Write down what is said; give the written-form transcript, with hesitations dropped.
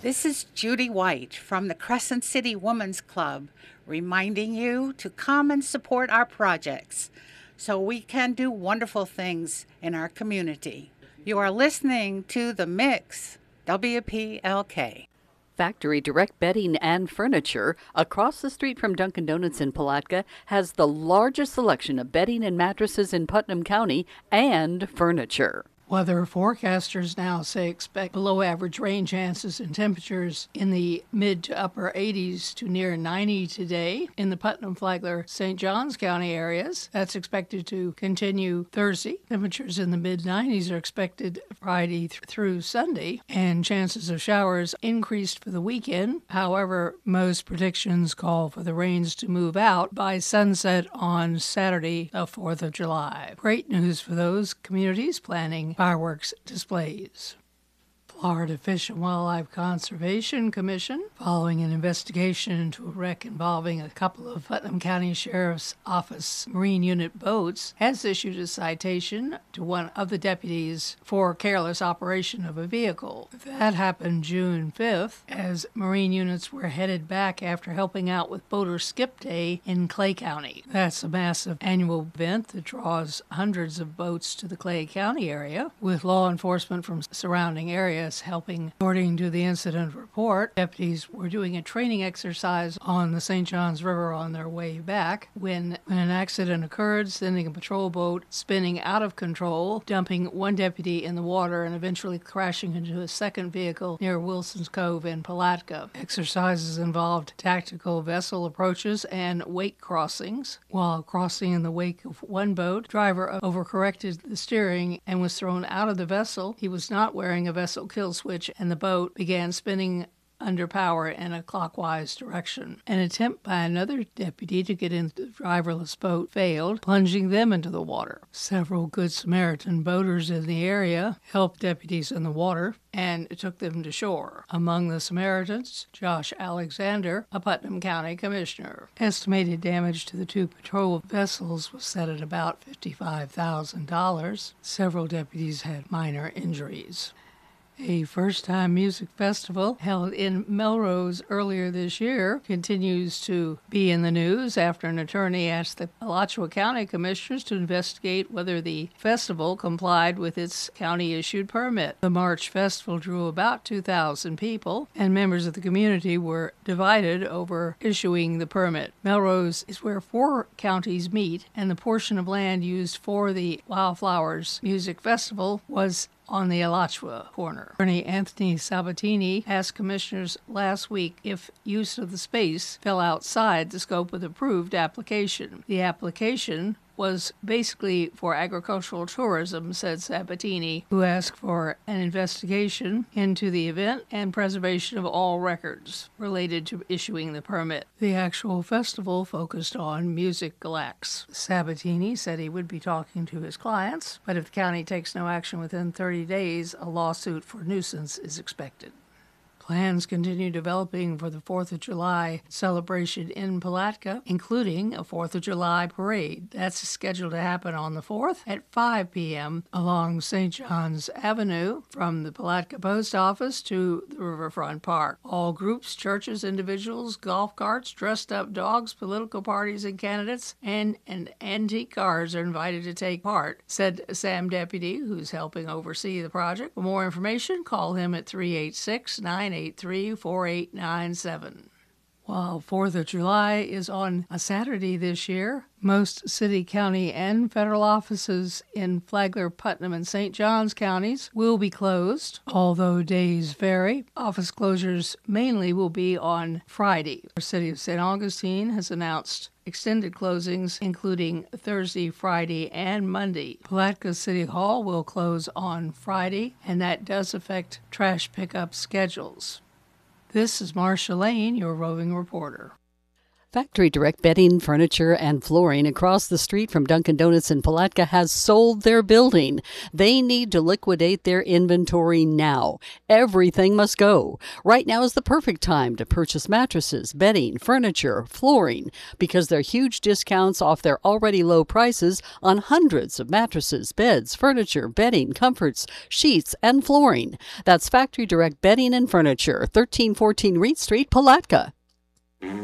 This is Judy White from the Crescent City Women's Club, reminding you to come and support our projects so we can do wonderful things in our community. You are listening to The Mix, WPLK. Factory Direct Bedding and Furniture, across the street from Dunkin' Donuts in Palatka, has the largest selection of bedding and mattresses in Putnam County and furniture. Weather forecasters now say expect below average rain chances and temperatures in the mid to upper 80s to near 90 today in the Putnam, Flagler, St. Johns County areas. That's expected to continue Thursday. Temperatures in the mid 90s are expected Friday through Sunday, and chances of showers increased for the weekend. However, most predictions call for the rains to move out by sunset on Saturday, the 4th of July. Great news for those communities planning fireworks displays. Florida Fish and Wildlife Conservation Commission, following an investigation into a wreck involving a couple of Putnam County Sheriff's Office Marine Unit boats, has issued a citation to one of the deputies for careless operation of a vehicle. That happened June 5th as Marine units were headed back after helping out with Boater Skip Day in Clay County. That's a massive annual event that draws hundreds of boats to the Clay County area, with law enforcement from surrounding areas helping. According to the incident report, deputies were doing a training exercise on the St. Johns River on their way back when an accident occurred, sending a patrol boat spinning out of control, dumping one deputy in the water and eventually crashing into a second vehicle near Wilson's Cove in Palatka. Exercises involved tactical vessel approaches and wake crossings. While crossing in the wake of one boat, driver overcorrected the steering and was thrown out of the vessel. He was not wearing a vessel kill switch, and the boat began spinning under power in a clockwise direction. An attempt by another deputy to get into the driverless boat failed, plunging them into the water. Several Good Samaritan boaters in the area helped deputies in the water and took them to shore. Among the Samaritans, Josh Alexander, a Putnam County commissioner. Estimated damage to the two patrol vessels was set at about $55,000. Several deputies had minor injuries. A first-time music festival held in Melrose earlier this year continues to be in the news after an attorney asked the Alachua County Commissioners to investigate whether the festival complied with its county-issued permit. The March Festival drew about 2,000 people, and members of the community were divided over issuing the permit. Melrose is where 4 counties meet, and the portion of land used for the Wildflowers Music Festival was on the Alachua corner. Attorney Anthony Sabatini asked commissioners last week if use of the space fell outside the scope of the approved application. The application was basically for agricultural tourism, said Sabatini, who asked for an investigation into the event and preservation of all records related to issuing the permit. The actual festival focused on music acts. Sabatini said he would be talking to his clients, but if the county takes no action within 30 days, a lawsuit for nuisance is expected. Plans continue developing for the 4th of July celebration in Palatka, including a 4th of July parade. That's scheduled to happen on the 4th at 5 p.m. along St. John's Avenue from the Palatka Post Office to the Riverfront Park. All groups, churches, individuals, golf carts, dressed-up dogs, political parties and candidates, and antique cars are invited to take part, said Sam Deputy, who's helping oversee the project. For more information, call him at 386-983-4897. While 4th of July is on a Saturday this year, most city, county, and federal offices in Flagler, Putnam, and St. Johns counties will be closed, although days vary. Office closures mainly will be on Friday. The city of St. Augustine has announced extended closings, including Thursday, Friday, and Monday. Palatka City Hall will close on Friday, and that does affect trash pickup schedules. This is Marcia Lane, your roving reporter. Factory Direct Bedding, Furniture, and Flooring across the street from Dunkin' Donuts in Palatka has sold their building. They need to liquidate their inventory now. Everything must go. Right now is the perfect time to purchase mattresses, bedding, furniture, flooring, because there are huge discounts off their already low prices on hundreds of mattresses, beds, furniture, bedding, comforts, sheets, and flooring. That's Factory Direct Bedding and Furniture, 1314 Reed Street, Palatka.